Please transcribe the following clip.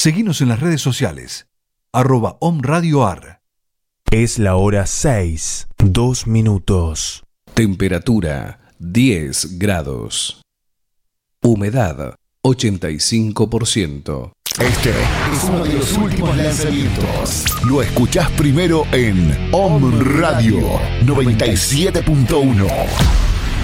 Seguinos en las redes sociales, @omradioar. Es la hora 6, 2 minutos. Temperatura 10 grados. Humedad 85%. Este es uno de los últimos lanzamientos. Lo escuchás primero en Om Radio 97.1.